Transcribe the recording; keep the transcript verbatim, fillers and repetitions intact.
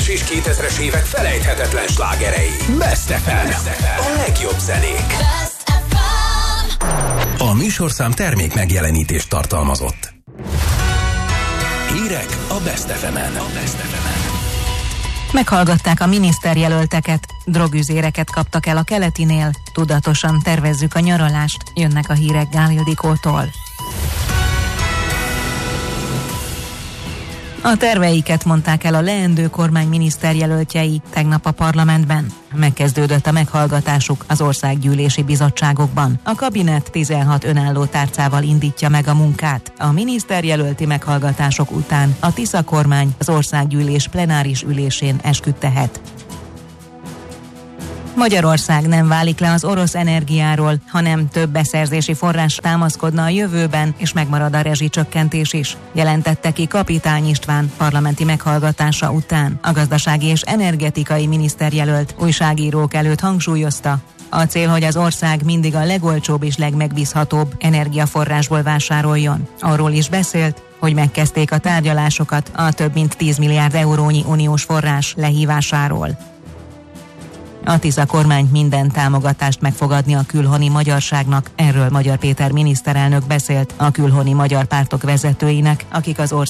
és kétezres évek felejthetetlen slágerei. Best ef em. A legjobb zenék. A műsorszám termék megjelenítést tartalmazott. Hírek a Best ef emen. A Best ef emen. Meghallgatták a miniszterjelölteket, drogüzéreket kaptak el a Keletinél, tudatosan tervezzük a nyaralást, jönnek a hírek Gál Ildikótól. A terveiket mondták el a leendő kormány miniszterjelöltjei tegnap a parlamentben. Megkezdődött a meghallgatásuk az országgyűlési bizottságokban. A kabinet tizenhat önálló tárcával indítja meg a munkát. A miniszterjelölti meghallgatások után a Tisza kormány az országgyűlés plenáris ülésén esküdtehet. Magyarország nem válik le az orosz energiáról, hanem több beszerzési forrás támaszkodna a jövőben, és megmarad a rezsicsökkentés is, jelentette ki Kapitány István parlamenti meghallgatása után. A gazdasági és energetikai miniszterjelölt újságírók előtt hangsúlyozta, a cél, hogy az ország mindig a legolcsóbb és legmegbízhatóbb energiaforrásból vásároljon. Arról is beszélt, hogy megkezdték a tárgyalásokat a több mint tíz milliárd eurónyi uniós forrás lehívásáról. A Tisza kormány minden támogatást megfogadni a külhoni magyarságnak, erről Magyar Péter miniszterelnök beszélt a külhoni magyar pártok vezetőinek, akik az ország